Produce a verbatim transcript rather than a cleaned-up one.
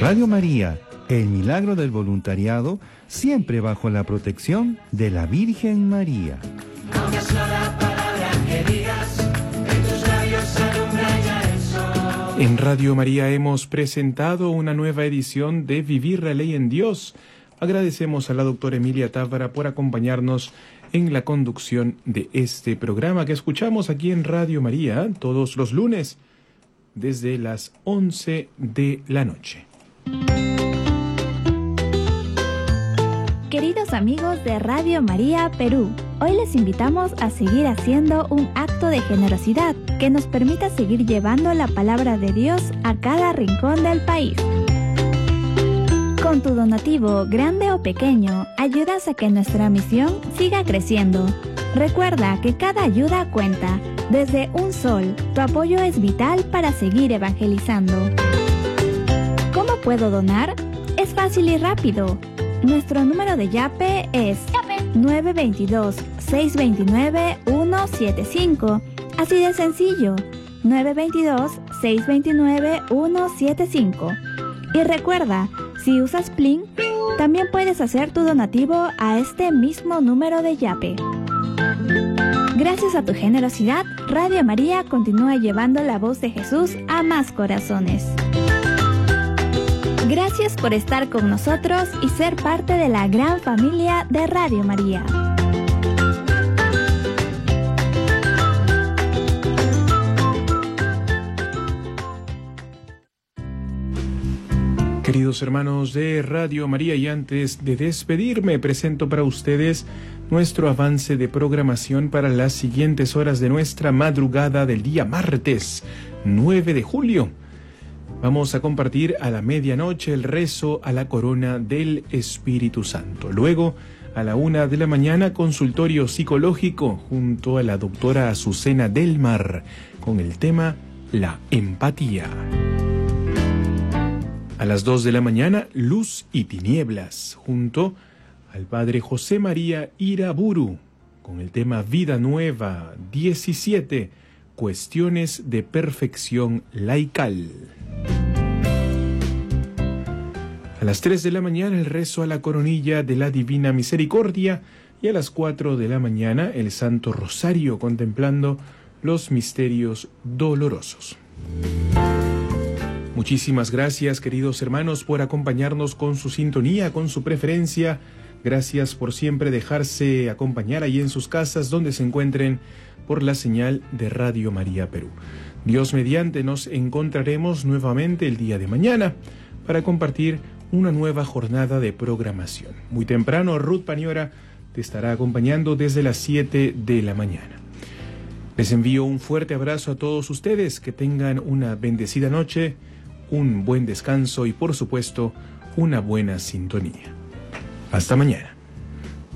Radio María, el milagro del voluntariado, siempre bajo la protección de la Virgen María. Una sola palabra que digas, en tus labios alumbra ya el sol. En Radio María hemos presentado una nueva edición de Vivir la Ley en Dios. Agradecemos a la doctora Emilia Tábara por acompañarnos en la conducción de este programa que escuchamos aquí en Radio María todos los lunes desde las once de la noche. Queridos amigos de Radio María Perú, hoy les invitamos a seguir haciendo un acto de generosidad que nos permita seguir llevando la palabra de Dios a cada rincón del país. Con tu donativo, grande o pequeño, ayudas a que nuestra misión siga creciendo. Recuerda que cada ayuda cuenta. Desde un sol, tu apoyo es vital para seguir evangelizando. ¿Cómo puedo donar? Es fácil y rápido. Nuestro número de Yape es nueve dos dos, seis dos nueve, uno siete cinco. Así de sencillo, nueve dos dos, seis dos nueve, uno siete cinco. Y recuerda, si usas Plin, también puedes hacer tu donativo a este mismo número de Yape. Gracias a tu generosidad, Radio María continúa llevando la voz de Jesús a más corazones. Gracias por estar con nosotros y ser parte de la gran familia de Radio María. Queridos hermanos de Radio María, y antes de despedirme, presento para ustedes nuestro avance de programación para las siguientes horas de nuestra madrugada del día martes nueve de julio. Vamos a compartir a la medianoche el rezo a la corona del Espíritu Santo. Luego, a la una de la mañana, consultorio psicológico junto a la doctora Azucena del Mar con el tema La empatía. A las dos de la mañana, Luz y Tinieblas, junto al padre José María Iraburu, con el tema Vida Nueva diecisiete, Cuestiones de Perfección Laical. A las tres de la mañana, el rezo a la coronilla de la Divina Misericordia, y a las cuatro de la mañana, el Santo Rosario, contemplando los misterios dolorosos. Muchísimas gracias, queridos hermanos, por acompañarnos con su sintonía, con su preferencia. Gracias por siempre dejarse acompañar ahí en sus casas, donde se encuentren, por la señal de Radio María Perú. Dios mediante, nos encontraremos nuevamente el día de mañana para compartir una nueva jornada de programación. Muy temprano, Ruth Paniora te estará acompañando desde las siete de la mañana. Les envío un fuerte abrazo a todos ustedes, que tengan una bendecida noche, un buen descanso y, por supuesto, una buena sintonía. Hasta mañana.